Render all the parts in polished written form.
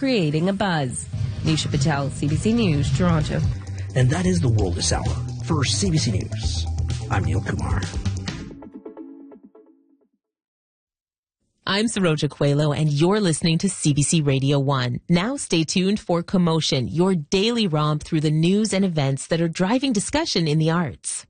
creating a buzz. Nisha Patel, CBC News, Toronto. And that is the world this hour. For CBC News, I'm Neil Kumar. I'm Saroja Coelho, and you're listening to CBC Radio 1. Now stay tuned for Commotion, your daily romp through the news and events that are driving discussion in the arts.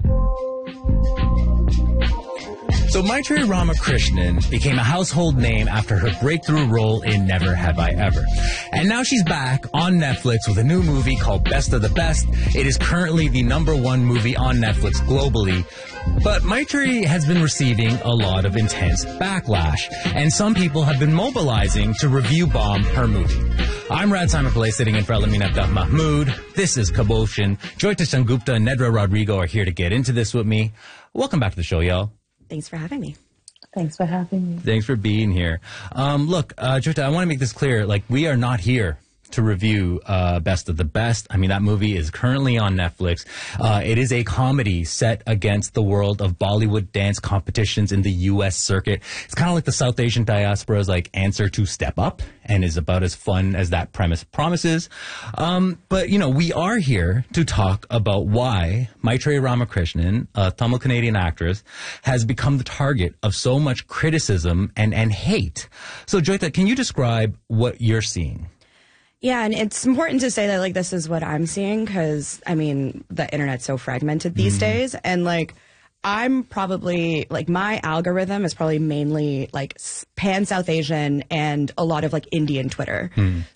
So Maitreyi Ramakrishnan became a household name after her breakthrough role in Never Have I Ever. And now she's back on Netflix with a new movie called Best of the Best. It is currently the #1 movie on Netflix globally. But Maitreyi has been receiving a lot of intense backlash, and some people have been mobilizing to review bomb her movie. I'm Rad Simon Pillay, sitting in for Alameen Abdul Mahmood. This is Commotion. Joyta Sangupta and Nedra Rodrigo are here to get into this with me. Welcome back to the show, y'all. Thanks for having me. Thanks for having me. Thanks for being here. Look, Joyta, I want to make this clear. Like, we are not here to review Best of the Best. I mean, that movie is currently on Netflix. It is a comedy set against the world of Bollywood dance competitions in the U.S. circuit. It's kind of like the South Asian diaspora's like answer to Step Up, and is about as fun as that premise promises. But, you know, we are here to talk about why Maitreyi Ramakrishnan, a Tamil Canadian actress, has become the target of so much criticism and hate. So, Joyta, can you describe what you're seeing? Yeah, and it's important to say that, like, this is what I'm seeing because, I mean, the internet's so fragmented these days. And, like, I'm probably, like, my algorithm is probably mainly, like, pan-South Asian and a lot of, like, Indian Twitter.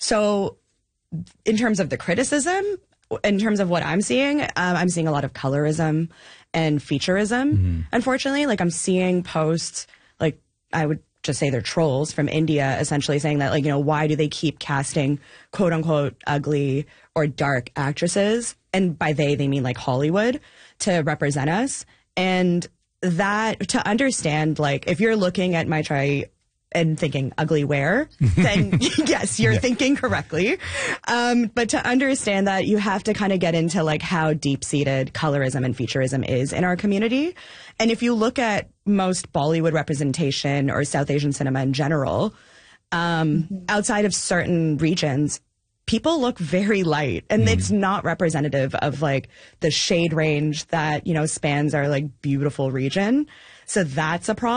So in terms of the criticism, in terms of what I'm seeing a lot of colorism and featureism, unfortunately. Like, I'm seeing posts, like, I would just say they're trolls from India, essentially saying that, like, you know, why do they keep casting quote unquote ugly or dark actresses? And by they mean like Hollywood to represent us. And that, to understand, like, if you're looking at Maitreyi and thinking ugly where, then yes, you're thinking correctly. But to understand that, you have to kind of get into like how deep-seated colorism and featureism is in our community. And if you look at most Bollywood representation or South Asian cinema in general, outside of certain regions, people look very light, and it's not representative of like the shade range that, you know, spans our like beautiful region. So that's a problem.